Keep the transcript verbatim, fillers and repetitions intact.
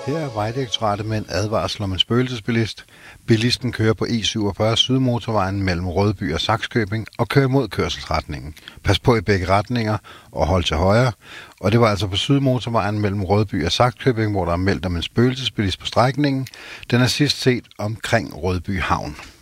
Her er Vejdirektoratet med en advarsel om en spøgelsesbilist. Bilisten kører på E syvogfyrre Sydmotorvejen mellem Rødby og Sakskøbing og kører mod kørselsretningen. Pas på i begge retninger og hold til højre. Og det var altså på Sydmotorvejen mellem Rødby og Sakskøbing, hvor der er meldt om en spøgelsesbilist på strækningen. Den er sidst set omkring Rødby Havn.